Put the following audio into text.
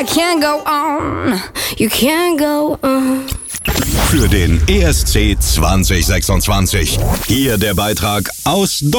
I can't go on, you can't go on. Für den ESC 2026. Hier der Beitrag aus